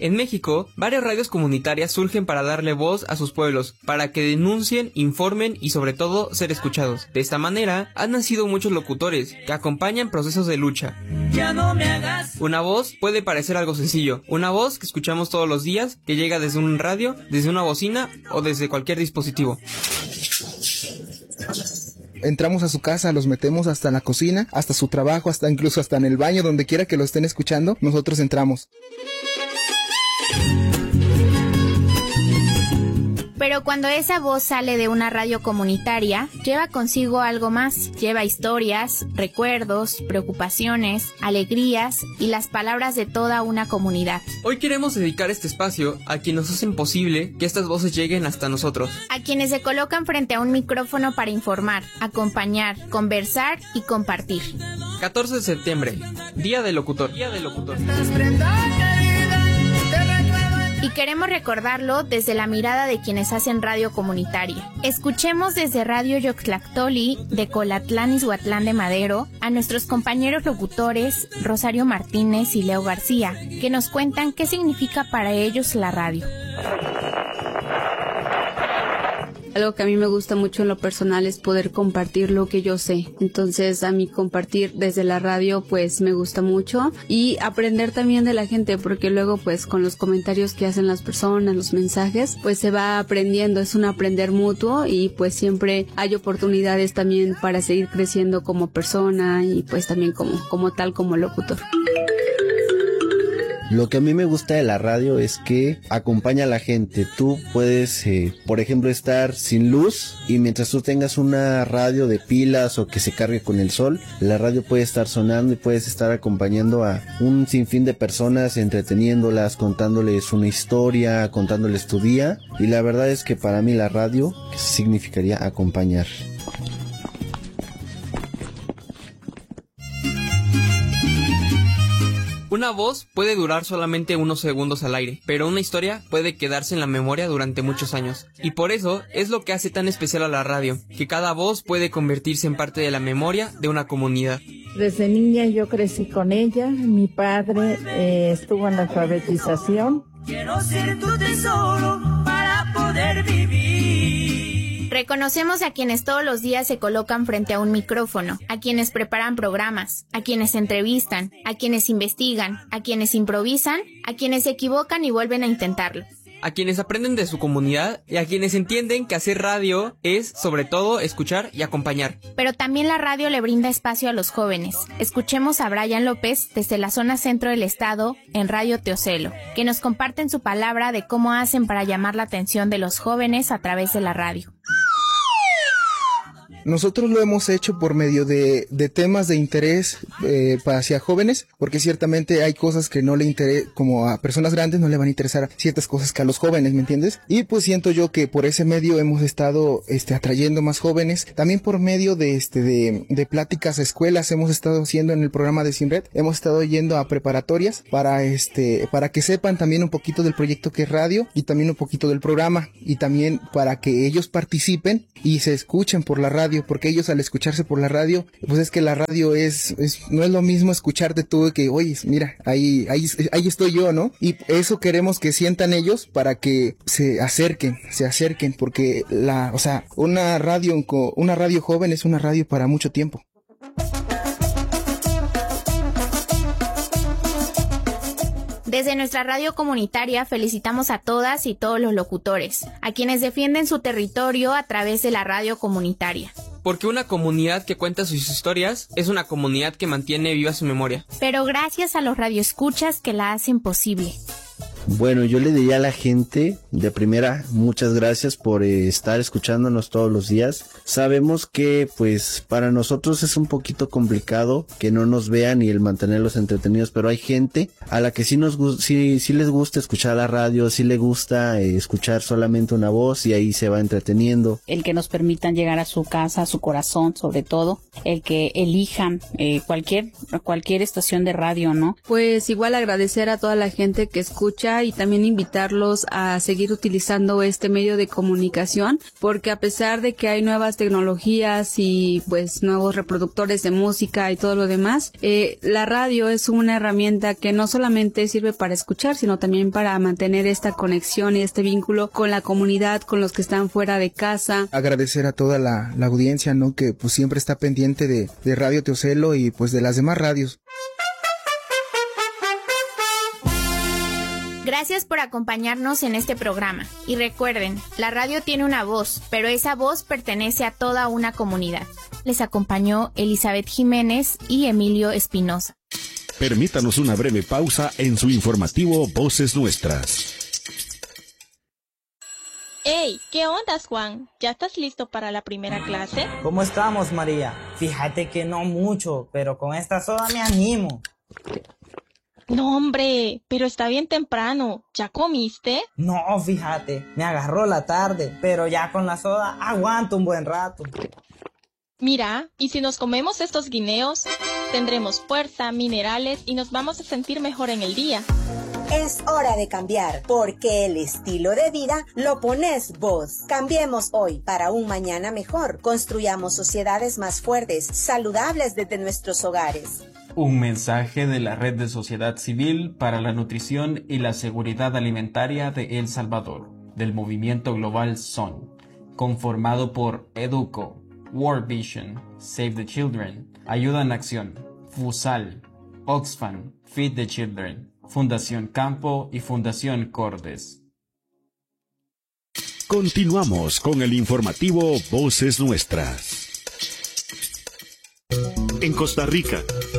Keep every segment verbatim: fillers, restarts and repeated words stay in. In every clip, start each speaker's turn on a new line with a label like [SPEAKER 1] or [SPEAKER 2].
[SPEAKER 1] En México, varias radios comunitarias surgen para darle voz a sus pueblos, para que denuncien, informen y sobre todo ser escuchados. De esta manera, han nacido muchos locutores que acompañan procesos de lucha. Ya no me hagas. Una voz puede parecer algo sencillo, una voz que escuchamos todos los días, que llega desde un radio, desde una bocina o desde cualquier dispositivo.
[SPEAKER 2] Entramos a su casa, los metemos hasta en la cocina, hasta su trabajo, hasta incluso hasta en el baño, donde quiera que lo estén escuchando, nosotros entramos.
[SPEAKER 3] Pero cuando esa voz sale de una radio comunitaria, lleva consigo algo más. Lleva historias, recuerdos, preocupaciones, alegrías y las palabras de toda una comunidad.
[SPEAKER 1] Hoy queremos dedicar este espacio a quienes hacen posible que estas voces lleguen hasta nosotros.
[SPEAKER 3] A quienes se colocan frente a un micrófono para informar, acompañar, conversar y compartir.
[SPEAKER 1] catorce de septiembre, Día del Locutor. Día del Locutor.
[SPEAKER 3] Y queremos recordarlo desde la mirada de quienes hacen radio comunitaria. Escuchemos desde Radio Yoxtlactoli de Colatlán, Izhuatlán de Madero, a nuestros compañeros locutores Rosario Martínez y Leo García, que nos cuentan qué significa para ellos la radio.
[SPEAKER 4] Algo que a mí me gusta mucho en lo personal es poder compartir lo que yo sé. Entonces, a mí compartir desde la radio, pues me gusta mucho. Y aprender también de la gente, porque luego, pues con los comentarios que hacen las personas, los mensajes, pues se va aprendiendo. Es un aprender mutuo y pues siempre hay oportunidades también para seguir creciendo como persona y pues también como, como tal, como locutor.
[SPEAKER 5] Lo que a mí me gusta de la radio es que acompaña a la gente. Tú puedes, eh, por ejemplo, estar sin luz y mientras tú tengas una radio de pilas o que se cargue con el sol, la radio puede estar sonando y puedes estar acompañando a un sinfín de personas, entreteniéndolas, contándoles una historia, contándoles tu día. Y la verdad es que para mí la radio significaría acompañar.
[SPEAKER 1] Una voz puede durar solamente unos segundos al aire, pero una historia puede quedarse en la memoria durante muchos años. Y por eso es lo que hace tan especial a la radio, que cada voz puede convertirse en parte de la memoria de una comunidad.
[SPEAKER 6] Desde niña yo crecí con ella, mi padre eh, estuvo en la alfabetización.
[SPEAKER 7] Quiero ser tu tesoro para poder vivir.
[SPEAKER 3] Reconocemos a quienes todos los días se colocan frente a un micrófono, a quienes preparan programas, a quienes entrevistan, a quienes investigan, a quienes improvisan, a quienes se equivocan y vuelven a intentarlo.
[SPEAKER 1] A quienes aprenden de su comunidad y a quienes entienden que hacer radio es, sobre todo, escuchar y acompañar.
[SPEAKER 3] Pero también la radio le brinda espacio a los jóvenes. Escuchemos a Brian López desde la zona centro del estado en Radio Teocelo, que nos comparten su palabra de cómo hacen para llamar la atención de los jóvenes a través de la radio.
[SPEAKER 2] Nosotros lo hemos hecho por medio de, de temas de interés eh, hacia jóvenes, porque ciertamente hay cosas que no le interesan, como a personas grandes no le van a interesar ciertas cosas que a los jóvenes, ¿me entiendes? Y pues siento yo que por ese medio hemos estado este, atrayendo más jóvenes, también por medio de, este, de, de pláticas a escuelas, hemos estado haciendo en el programa de Sinred, hemos estado yendo a preparatorias para, este, para que sepan también un poquito del proyecto que es radio y también un poquito del programa, y también para que ellos participen y se escuchen por la radio, porque ellos al escucharse por la radio, pues es que la radio es, es no es lo mismo escucharte tú que, oye, mira, ahí, ahí, ahí estoy yo, ¿no? Y eso queremos que sientan ellos para que se acerquen, se acerquen, porque la, o sea, una radio, una radio joven es una radio para mucho tiempo.
[SPEAKER 3] Desde nuestra radio comunitaria felicitamos a todas y todos los locutores, a quienes defienden su territorio a través de la radio comunitaria.
[SPEAKER 1] Porque una comunidad que cuenta sus historias es una comunidad que mantiene viva su memoria.
[SPEAKER 3] Pero gracias a los radioescuchas que la hacen posible.
[SPEAKER 5] Bueno, yo le diría a la gente de primera, muchas gracias por eh, estar escuchándonos todos los días. Sabemos que pues para nosotros es un poquito complicado que no nos vean y el mantenerlos entretenidos, pero hay gente a la que sí nos sí, sí les gusta escuchar la radio, sí le gusta eh, escuchar solamente una voz y ahí se va entreteniendo.
[SPEAKER 8] El que nos permitan llegar a su casa, a su corazón, sobre todo, el que elijan eh, cualquier cualquier estación de radio, ¿no?
[SPEAKER 4] Pues igual agradecer a toda la gente que escucha música y también invitarlos a seguir utilizando este medio de comunicación, porque a pesar de que hay nuevas tecnologías y pues nuevos reproductores de música y todo lo demás, eh, la radio es una herramienta que no solamente sirve para escuchar, sino también para mantener esta conexión y este vínculo con la comunidad, con los que están fuera de casa.
[SPEAKER 2] Agradecer a toda la, la audiencia, ¿no? Que pues siempre está pendiente de, de Radio Teocelo y pues de las demás radios.
[SPEAKER 3] Gracias por acompañarnos en este programa. Y recuerden, la radio tiene una voz, pero esa voz pertenece a toda una comunidad. Les acompañó Elizabeth Jiménez y Emilio Espinosa.
[SPEAKER 9] Permítanos una breve pausa en su informativo Voces Nuestras.
[SPEAKER 10] Hey, ¿qué ondas, Juan? ¿Ya estás listo para la primera clase?
[SPEAKER 11] ¿Cómo estamos, María? Fíjate que no mucho, pero con esta soda me animo.
[SPEAKER 10] No, hombre, pero está bien temprano. ¿Ya comiste?
[SPEAKER 11] No, fíjate, me agarró la tarde, pero ya con la soda aguanto un buen rato.
[SPEAKER 10] Mira, ¿y si nos comemos estos guineos? Tendremos fuerza, minerales y nos vamos a sentir mejor en el día.
[SPEAKER 12] Es hora de cambiar, porque el estilo de vida lo pones vos. Cambiemos hoy para un mañana mejor. Construyamos sociedades más fuertes, saludables desde nuestros hogares.
[SPEAKER 13] Un mensaje de la Red de Sociedad Civil para la Nutrición y la Seguridad Alimentaria de El Salvador, del movimiento global S O N, conformado por Educo, World Vision, Save the Children, Ayuda en Acción, FUSAL, Oxfam, Feed the Children, Fundación Campo y Fundación Cordes.
[SPEAKER 9] Continuamos con el informativo Voces Nuestras. En Costa Rica.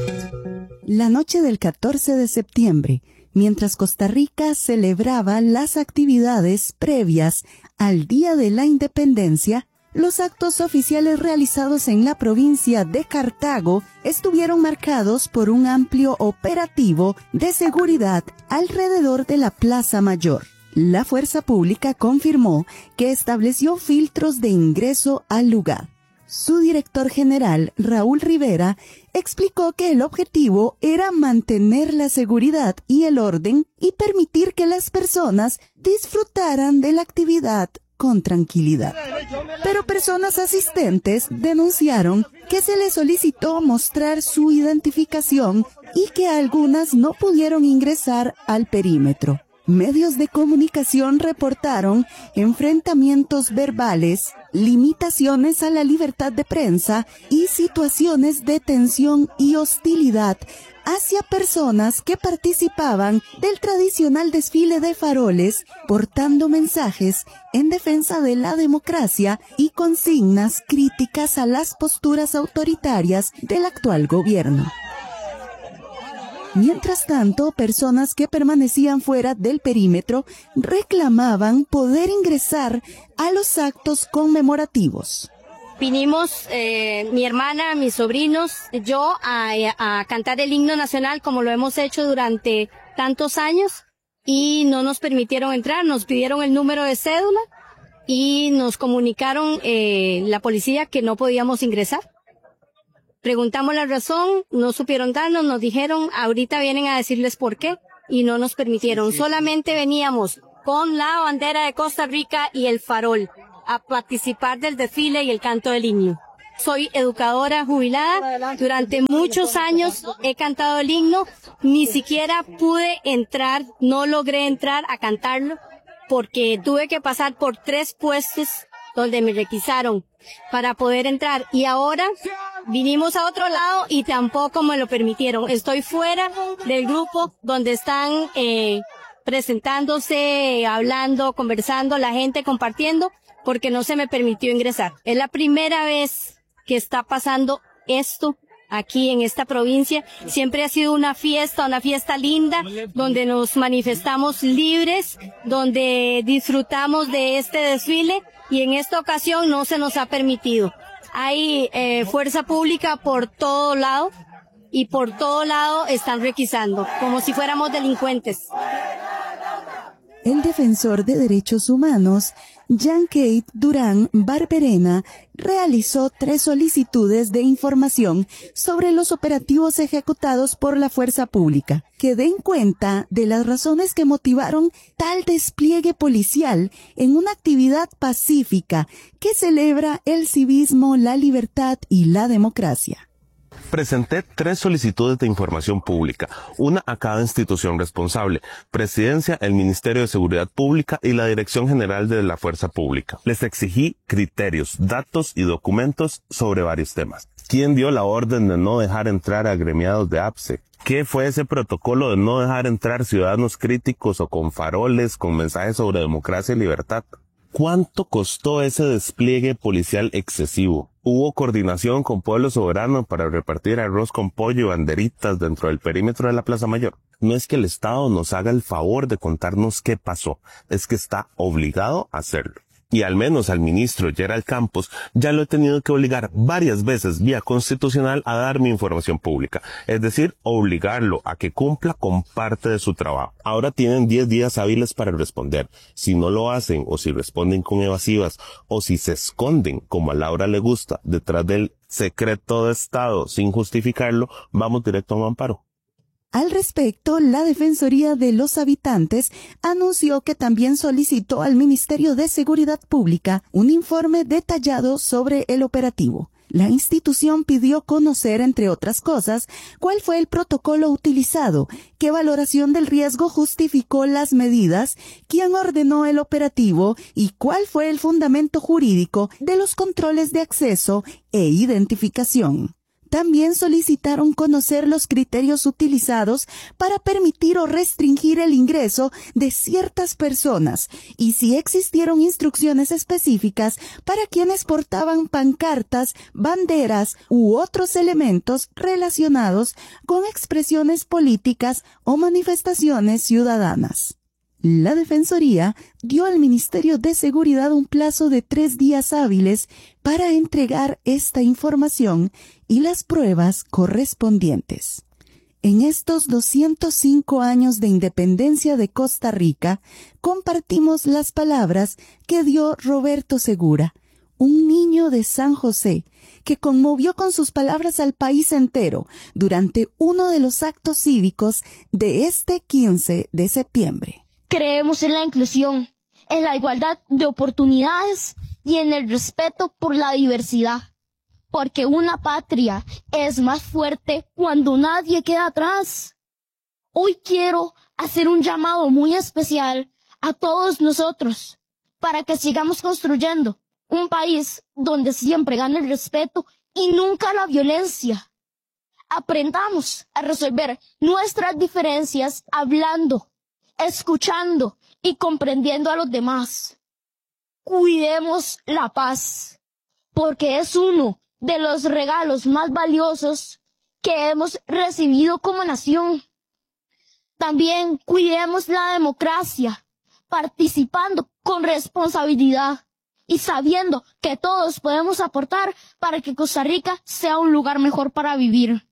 [SPEAKER 14] La noche del catorce de septiembre, mientras Costa Rica celebraba las actividades previas al Día de la Independencia, los actos oficiales realizados en la provincia de Cartago estuvieron marcados por un amplio operativo de seguridad alrededor de la Plaza Mayor. La fuerza pública confirmó que estableció filtros de ingreso al lugar. Su director general, Raúl Rivera, explicó que el objetivo era mantener la seguridad y el orden y permitir que las personas disfrutaran de la actividad con tranquilidad. Pero personas asistentes denunciaron que se les solicitó mostrar su identificación y que algunas no pudieron ingresar al perímetro. Medios de comunicación reportaron enfrentamientos verbales, limitaciones a la libertad de prensa y situaciones de tensión y hostilidad hacia personas que participaban del tradicional desfile de faroles, portando mensajes en defensa de la democracia y consignas críticas a las posturas autoritarias del actual gobierno. Mientras tanto, personas que permanecían fuera del perímetro reclamaban poder ingresar a los actos conmemorativos.
[SPEAKER 15] Vinimos, eh, mi hermana, mis sobrinos, yo, a, a cantar el himno nacional como lo hemos hecho durante tantos años y no nos permitieron entrar, nos pidieron el número de cédula y nos comunicaron eh, la policía que no podíamos ingresar. Preguntamos la razón, no supieron darnos, nos dijeron, ahorita vienen a decirles por qué, y no nos permitieron. Solamente veníamos con la bandera de Costa Rica y el farol a participar del desfile y el canto del himno. Soy educadora jubilada, durante muchos años he cantado el himno, ni siquiera pude entrar, no logré entrar a cantarlo, porque tuve que pasar por tres puestos donde me requisaron para poder entrar, y ahora vinimos a otro lado y tampoco me lo permitieron. Estoy fuera del grupo donde están eh, presentándose, hablando, conversando, la gente compartiendo, porque no se me permitió ingresar. Es la primera vez que está pasando esto aquí en esta provincia. Siempre ha sido una fiesta, una fiesta linda, donde nos manifestamos libres, donde disfrutamos de este desfile, y en esta ocasión no se nos ha permitido. Hay eh, fuerza pública por todo lado, y por todo lado están requisando, como si fuéramos delincuentes.
[SPEAKER 14] El defensor de derechos humanos, Jean-Kate Durán Barberena, realizó tres solicitudes de información sobre los operativos ejecutados por la fuerza pública, que den cuenta de las razones que motivaron tal despliegue policial en una actividad pacífica que celebra el civismo, la libertad y la democracia.
[SPEAKER 16] Presenté tres solicitudes de información pública, una a cada institución responsable, Presidencia, el Ministerio de Seguridad Pública y la Dirección General de la Fuerza Pública. Les exigí criterios, datos y documentos sobre varios temas. ¿Quién dio la orden de no dejar entrar a agremiados de A P S E? ¿Qué fue ese protocolo de no dejar entrar ciudadanos críticos o con faroles, con mensajes sobre democracia y libertad? ¿Cuánto costó ese despliegue policial excesivo? ¿Hubo coordinación con Pueblo Soberano para repartir arroz con pollo y banderitas dentro del perímetro de la Plaza Mayor? No es que el Estado nos haga el favor de contarnos qué pasó, es que está obligado a hacerlo. Y al menos al ministro Gerald Campos ya lo he tenido que obligar varias veces vía constitucional a dar mi información pública, es decir, obligarlo a que cumpla con parte de su trabajo. Ahora tienen diez días hábiles para responder. Si no lo hacen o si responden con evasivas o si se esconden, como a Laura le gusta, detrás del secreto de Estado sin justificarlo, vamos directo a un amparo.
[SPEAKER 14] Al respecto, la Defensoría de los Habitantes anunció que también solicitó al Ministerio de Seguridad Pública un informe detallado sobre el operativo. La institución pidió conocer, entre otras cosas, cuál fue el protocolo utilizado, qué valoración del riesgo justificó las medidas, quién ordenó el operativo y cuál fue el fundamento jurídico de los controles de acceso e identificación. También solicitaron conocer los criterios utilizados para permitir o restringir el ingreso de ciertas personas y si existieron instrucciones específicas para quienes portaban pancartas, banderas u otros elementos relacionados con expresiones políticas o manifestaciones ciudadanas. La Defensoría dio al Ministerio de Seguridad un plazo de tres días hábiles para entregar esta información y las pruebas correspondientes. En estos doscientos cinco años de independencia de Costa Rica, compartimos las palabras que dio Roberto Segura, un niño de San José, que conmovió con sus palabras al país entero durante uno de los actos cívicos de este quince de septiembre.
[SPEAKER 17] Creemos en la inclusión, en la igualdad de oportunidades y en el respeto por la diversidad, porque una patria es más fuerte cuando nadie queda atrás. Hoy quiero hacer un llamado muy especial a todos nosotros para que sigamos construyendo un país donde siempre gane el respeto y nunca la violencia. Aprendamos a resolver nuestras diferencias hablando, escuchando y comprendiendo a los demás. Cuidemos la paz, porque es uno de los regalos más valiosos que hemos recibido como nación. También cuidemos la democracia, participando con responsabilidad y sabiendo que todos podemos aportar para que Costa Rica sea un lugar mejor para vivir.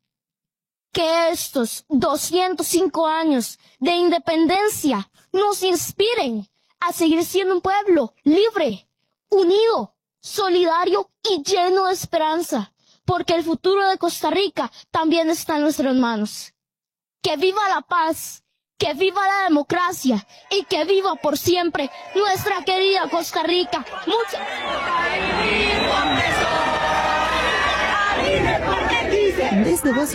[SPEAKER 17] Que estos doscientos cinco años de independencia nos inspiren a seguir siendo un pueblo libre, unido, solidario y lleno de esperanza, porque el futuro de Costa Rica también está en nuestras manos. Que viva la paz, que viva la democracia y que viva por siempre nuestra querida Costa Rica. Muchas
[SPEAKER 14] Desde Voz